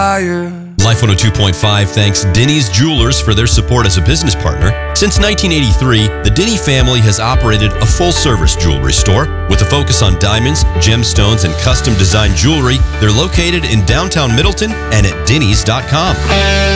Life 102.5 thanks Denny's Jewelers for their support as a business partner. Since 1983, the Denny family has operated a full-service jewelry store with a focus on diamonds, gemstones, and custom-designed jewelry. They're located in downtown Middleton and at dennys.com.